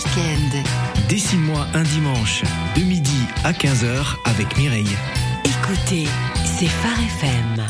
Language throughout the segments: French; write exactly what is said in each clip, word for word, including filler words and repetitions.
week-end. Dessine-moi un dimanche, de midi à quinze heures avec Mireille. Écoutez, c'est Phare F M.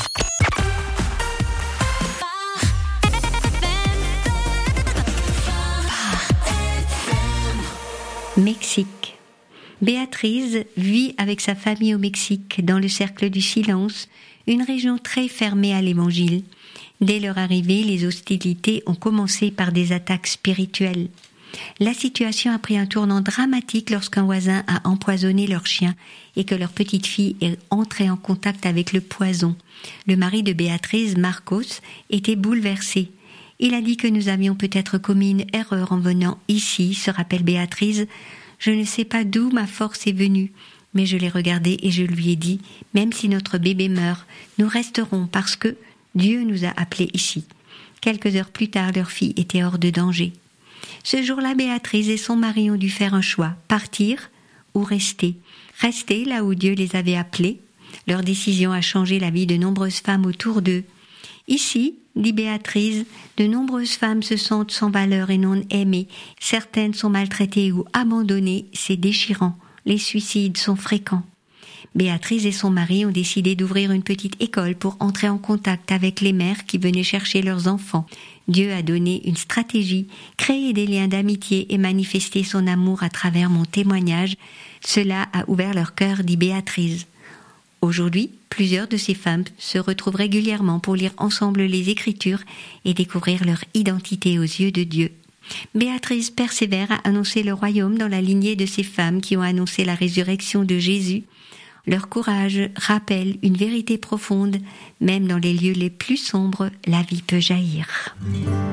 Mexique. Béatrice vit avec sa famille au Mexique, dans le cercle du silence, une région très fermée à l'évangile. Dès leur arrivée, les hostilités ont commencé par des attaques spirituelles. La situation a pris un tournant dramatique lorsqu'un voisin a empoisonné leur chien et que leur petite fille est entrée en contact avec le poison. Le mari de Béatrice, Marcos, était bouleversé. Il a dit que nous avions peut-être commis une erreur en venant ici, se rappelle Béatrice. Je ne sais pas d'où ma force est venue, mais je l'ai regardé et je lui ai dit, même si notre bébé meurt, nous resterons parce que Dieu nous a appelés ici. Quelques heures plus tard, leur fille était hors de danger. Ce jour-là, Béatrice et son mari ont dû faire un choix, partir ou rester. Rester là où Dieu les avait appelés. Leur décision a changé la vie de nombreuses femmes autour d'eux. Ici, dit Béatrice, de nombreuses femmes se sentent sans valeur et non aimées. Certaines sont maltraitées ou abandonnées, c'est déchirant. Les suicides sont fréquents. Béatrice et son mari ont décidé d'ouvrir une petite école pour entrer en contact avec les mères qui venaient chercher leurs enfants. Dieu a donné une stratégie, créé des liens d'amitié et manifesté son amour à travers mon témoignage. Cela a ouvert leur cœur, dit Béatrice. Aujourd'hui, plusieurs de ces femmes se retrouvent régulièrement pour lire ensemble les Écritures et découvrir leur identité aux yeux de Dieu. Béatrice persévère à annoncer le royaume dans la lignée de ces femmes qui ont annoncé la résurrection de Jésus. Leur courage rappelle une vérité profonde, même dans les lieux les plus sombres, la vie peut jaillir.